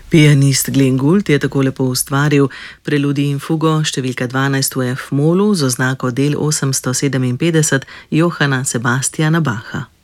Pianist Glenn Gould je tako lepo ustvaril preludij in fugo številka 12 v F-molu z oznako del 857 Johana Sebastiana Bacha.